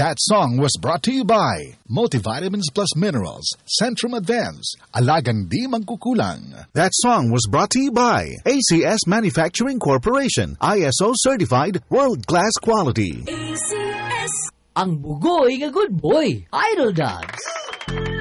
That song was brought to you by Multivitamins Plus Minerals, Centrum Advance, Alagang Di Magkukulang. That song was brought to you by ACS Manufacturing Corporation, ISO certified world-class quality. ACS. Ang bugoy nga good boy, Idol Dogs.